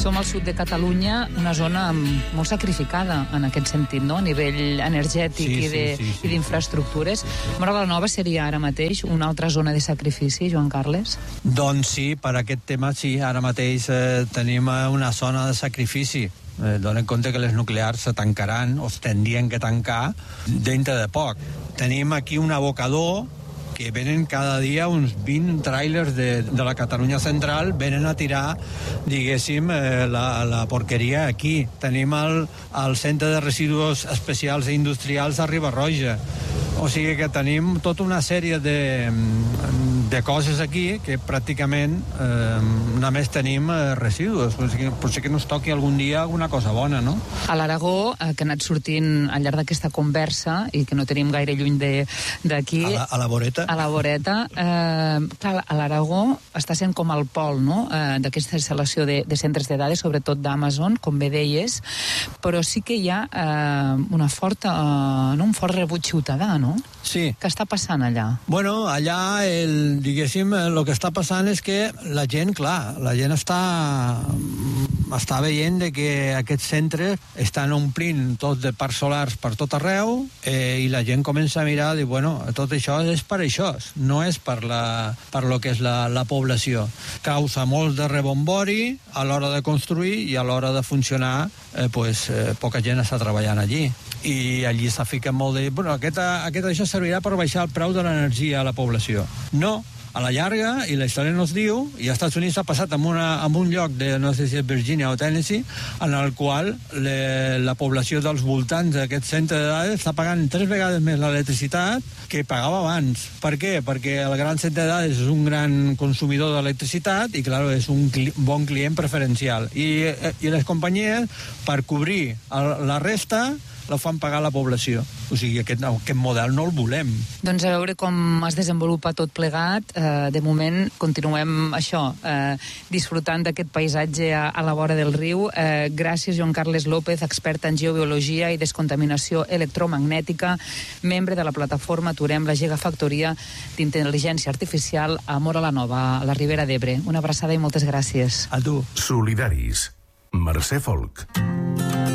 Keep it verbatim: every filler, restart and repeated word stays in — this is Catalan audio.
Som al sud de Catalunya, una zona molt sacrificada en aquest sentit, no? A nivell energètic sí, i de, sí, sí, sí. i d'infraestructures. Móra la Nova seria ara mateix una altra zona de sacrifici, Joan Carles? Doncs sí, per aquest tema sí, ara mateix eh, tenim una zona de sacrifici. Eh, donen compte que les nuclears se tancaran o es tendrien que tancar dintre de poc. Tenim aquí un abocador que venen cada dia uns vint tràilers de, de la Catalunya central, venen a tirar, diguéssim, eh, la, la porqueria aquí. Tenim el, el centre de residus especials i industrials a Riba-roja. O sigui que tenim tota una sèrie de, de coses aquí que pràcticament eh, només tenim eh, residus. Potser que nos toqui algun dia alguna cosa bona, no? A l'Aragó, eh, que ha anat sortint al llarg d'aquesta conversa i que no tenim gaire lluny d'aquí... A la, a la voreta. A la voreta. Eh, clar, a l'Aragó està sent com el pol, no?, eh, d'aquesta instal·lació de, de centres de dades, sobretot d'Amazon, com bé deies, però sí que hi ha eh, una forta, eh, no, un fort rebuig ciutadà, no? Sí. Què està passant allà? Bueno, allà, el, diguéssim, el que està passant és que la gent, clar, la gent està, està veient de que aquests centres estan omplint tot de parcs solars per tot arreu eh, i la gent comença a mirar i dir, bueno, tot això és per això, no és per, la, per lo que és la, la població. Causa molt de rebombori a l'hora de construir i a l'hora de funcionar, eh, pues, eh, poca gent està treballant allí. I allí s'ha ficat molt de... Bueno, aquest, aquest això servirà per baixar el preu de l'energia a la població. No, a la llarga, i la història nos diu, i als Estats Units ha passat en, una, en un lloc de, no sé si és Virginia o Tennessee, en el qual le, la població dels voltants d'aquest centre de dades està pagant tres vegades més l'electricitat que pagava abans. Per què? Perquè el gran centre de dades és un gran consumidor d'electricitat i, clar, és un cli, bon client preferencial. I, i les companyies, per cobrir el, la resta, la fan pagar la població. O sigui, aquest, aquest model no el volem. Doncs a veure com es desenvolupa tot plegat. Eh, de moment continuem això, eh, disfrutant d'aquest paisatge a, a la vora del riu. Eh, gràcies, Joan Carles López, expert en geobiologia i descontaminació electromagnètica, membre de la plataforma Aturem la Gigafactoria d'intel·ligència artificial a Móra la Nova, a la Ribera d'Ebre. Una abraçada i moltes gràcies. A tu. Solidaris. Mercè Folk.